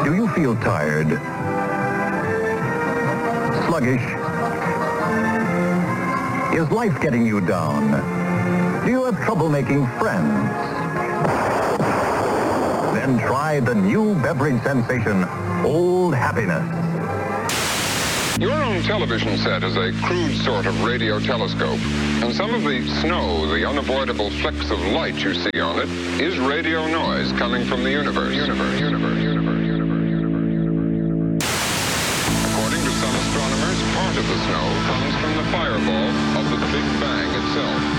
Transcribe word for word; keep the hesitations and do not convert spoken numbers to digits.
Do you feel tired? Sluggish? Is life getting you down? Do you have trouble making friends? Then try the new beverage sensation, Old Happiness. Your own television set is a crude sort of radio telescope, and some of the snow, the unavoidable flecks of light you see on it, is radio noise coming from the universe. Universe, universe, universe, universe, universe. According to some astronomers, part of the snow comes from the fireball of the Big Bang itself.